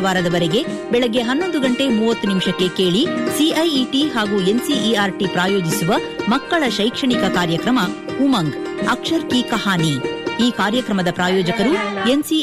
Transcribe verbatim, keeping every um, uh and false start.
ಶುಕ್ರವಾರದವರೆಗೆ ಬೆಳಗ್ಗೆ ಹನ್ನೊಂದು ಗಂಟೆ ಮೂವತ್ತು ನಿಮಿಷಕ್ಕೆ ಕೇಳಿ ಸಿಐಇಟಿ ಹಾಗೂ ಎನ್ಸಿಇಆರ್ಟಿ ಪ್ರಾಯೋಜಿಸುವ ಮಕ್ಕಳ ಶೈಕ್ಷಣಿಕ ಕಾರ್ಯಕ್ರಮ ಉಮಂಗ್ ಅಕ್ಷರ್ ಕಿ ಕಹಾನಿ. ಈ ಕಾರ್ಯಕ್ರಮದ ಪ್ರಾಯೋಜಕರು ಎನ್ಸಿ